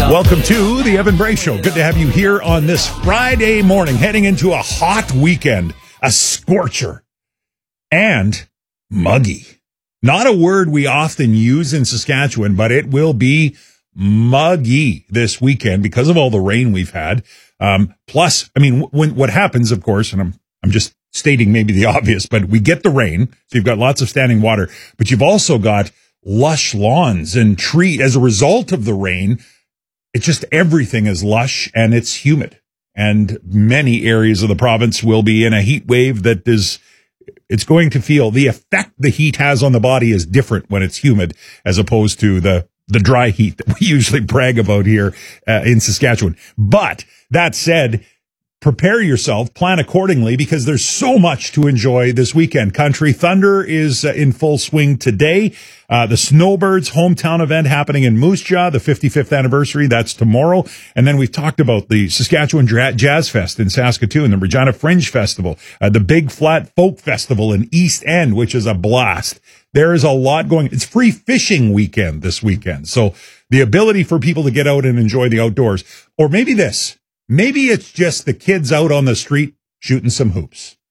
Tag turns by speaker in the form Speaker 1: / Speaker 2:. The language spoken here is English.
Speaker 1: Welcome to the Evan Bray Show. Good to have you here on this Friday morning, heading into a hot weekend, a scorcher, and muggy. Not a word we often use in Saskatchewan, but it will be muggy this weekend because of all the rain we've had. Plus, I mean, what happens, of course, and I'm just stating maybe the obvious, but we get the rain, so you've got lots of standing water, but you've also got lush lawns and tree as a result of the rain. It's just everything is lush and it's humid, and many areas of the province will be in a heat wave that is, it's going to feel the effect the heat has on the body is different when it's humid as opposed to the dry heat that we usually brag about here in Saskatchewan. But that said, prepare yourself, plan accordingly, because there's so much to enjoy this weekend. Country Thunder is in full swing today. The Snowbirds hometown event happening in Moose Jaw, the 55th anniversary, that's tomorrow. And then we've talked about the Saskatchewan Jazz Fest in Saskatoon, the Regina Fringe Festival, the Big Flat Folk Festival in East End, which is a blast. There is a lot going. It's free fishing weekend this weekend. So the ability for people to get out and enjoy the outdoors, or maybe it's just the kids out on the street shooting some hoops.